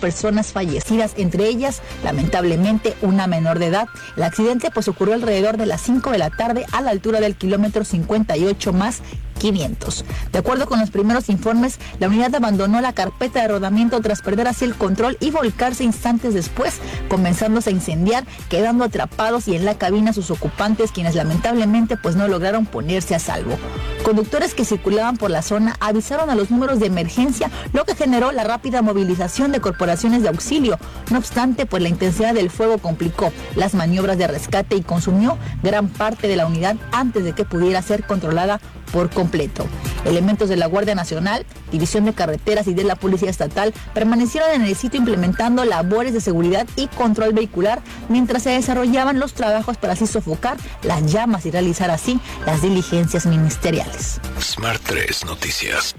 personas fallecidas, entre ellas, lamentablemente, una menor de edad. El accidente pues ocurrió alrededor de las 5 de la tarde a la altura del kilómetro 58 más 500. De acuerdo con los primeros informes, la unidad abandonó la carpeta de rodamiento tras perder así el control y volcarse instantes después, comenzándose a incendiar, quedando atrapados y en la cabina sus ocupantes, quienes lamentablemente pues no lograron ponerse a salvo. Conductores que circulaban por la zona avisaron a los números de emergencia, lo que generó la rápida movilización de corporaciones de auxilio. No obstante, pues la intensidad del fuego complicó las maniobras de rescate y consumió gran parte de la unidad antes de que pudiera ser controlada por completo. Elementos de la Guardia Nacional, División de Carreteras y de la Policía Estatal permanecieron en el sitio implementando labores de seguridad y control vehicular mientras se desarrollaban los trabajos para así sofocar las llamas y realizar así las diligencias ministeriales. Smart 3 Noticias.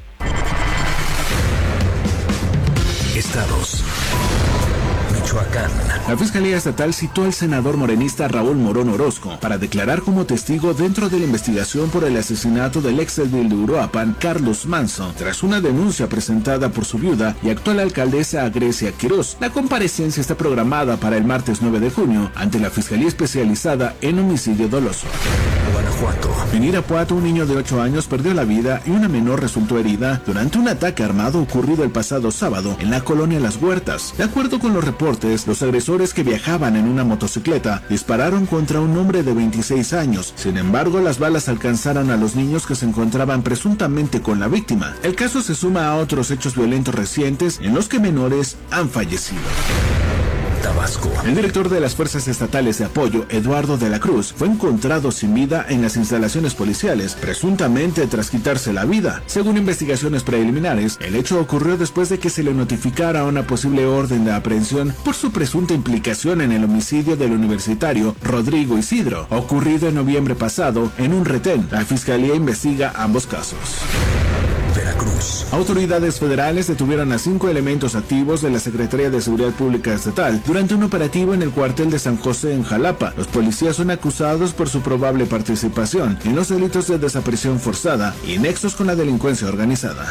Estados. Michoacán. La Fiscalía Estatal citó al senador morenista Raúl Morón Orozco para declarar como testigo dentro de la investigación por el asesinato del ex edil de Uruapan, Carlos Manso, tras una denuncia presentada por su viuda y actual alcaldesa Grecia Quiroz. La comparecencia está programada para el martes 9 de junio ante la Fiscalía Especializada en Homicidio Doloso. Guanajuato. En Irapuato, un niño de 8 años perdió la vida y una menor resultó herida durante un ataque armado ocurrido el pasado sábado en la colonia Las Huertas. De acuerdo con los reportes, los agresores que viajaban en una motocicleta dispararon contra un hombre de 26 años. Sin embargo, las balas alcanzaron a los niños que se encontraban presuntamente con la víctima. El caso se suma a otros hechos violentos recientes en los que menores han fallecido. Tabasco. El director de las Fuerzas Estatales de Apoyo, Eduardo de la Cruz, fue encontrado sin vida en las instalaciones policiales, presuntamente tras quitarse la vida. Según investigaciones preliminares, el hecho ocurrió después de que se le notificara una posible orden de aprehensión por su presunta implicación en el homicidio del universitario Rodrigo Isidro, ocurrido en noviembre pasado en un retén. La Fiscalía investiga ambos casos. Veracruz. Autoridades federales detuvieron a 5 elementos activos de la Secretaría de Seguridad Pública Estatal durante un operativo en el cuartel de San José en Jalapa. Los policías son acusados por su probable participación en los delitos de desaparición forzada y nexos con la delincuencia organizada.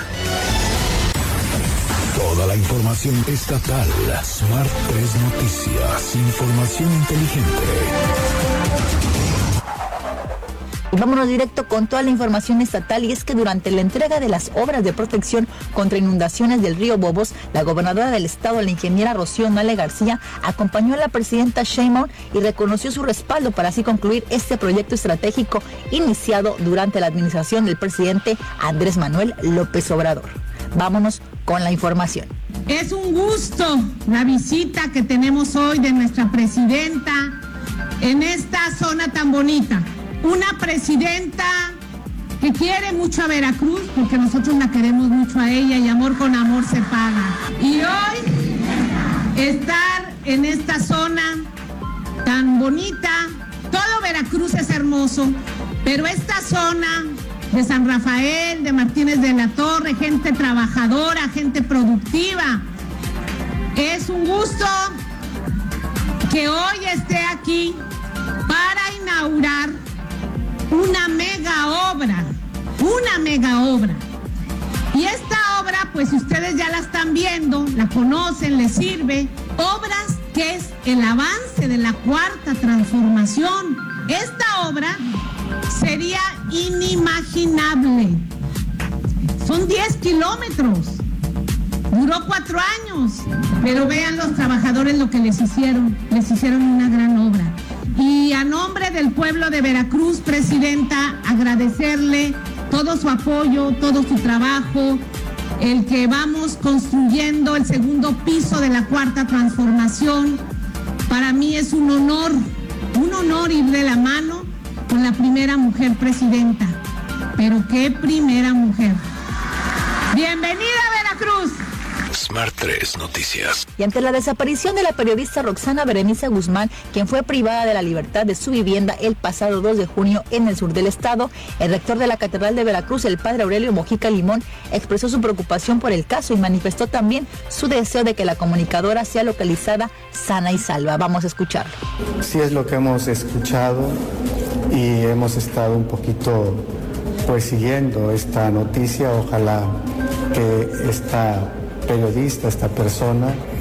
Toda la información estatal. Smart 3 Noticias. Información inteligente. Y vámonos directo con toda la información estatal, y es que durante la entrega de las obras de protección contra inundaciones del río Bobos, la gobernadora del estado, la ingeniera Rocío Nale García, acompañó a la presidenta Sheinbaum y reconoció su respaldo para así concluir este proyecto estratégico iniciado durante la administración del presidente Andrés Manuel López Obrador. Vámonos con la información. Es un gusto la visita que tenemos hoy de nuestra presidenta en esta zona tan bonita. Una presidenta que quiere mucho a Veracruz, porque nosotros la queremos mucho a ella y amor con amor se paga. Y hoy estar en esta zona tan bonita, todo Veracruz es hermoso, pero esta zona de San Rafael, de Martínez de la Torre, gente trabajadora, gente productiva, es un gusto que hoy esté aquí para inaugurar una mega obra. Y esta obra, pues ustedes ya la están viendo, la conocen, les sirve. Obras que es el avance de la cuarta transformación. Esta obra sería inimaginable. Son 10 kilómetros. Duró 4 años. Pero vean los trabajadores lo que les hicieron. Les hicieron una gran obra. Y a nombre del pueblo de Veracruz, presidenta, agradecerle todo su apoyo, todo su trabajo, el que vamos construyendo el segundo piso de la cuarta transformación. Para mí es un honor ir de la mano con la primera mujer presidenta. Pero qué primera mujer. Bienvenida a Veracruz. Smart 3 Noticias. Y ante la desaparición de la periodista Roxana Berenice Guzmán, quien fue privada de la libertad de su vivienda el pasado 2 de junio en el sur del estado, el rector de la Catedral de Veracruz, el padre Aurelio Mojica Limón, expresó su preocupación por el caso y manifestó también su deseo de que la comunicadora sea localizada sana y salva. Vamos a escucharlo. Sí, es lo que hemos escuchado y hemos estado un poquito siguiendo esta noticia. Ojalá que esta periodista, esta persona,